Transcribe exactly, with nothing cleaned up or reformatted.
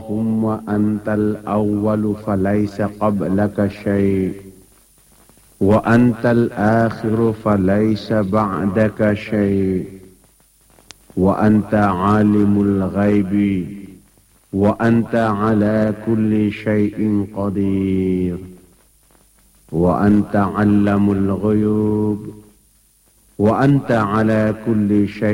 اللهم أنت الأول فليس قبلك شيء، وأنت الآخر فليس بعدك شيء، وأنت عالم الغيب، وأنت على كل شيء قدير، وأنت علم الغيوب، وأنت على كل شيء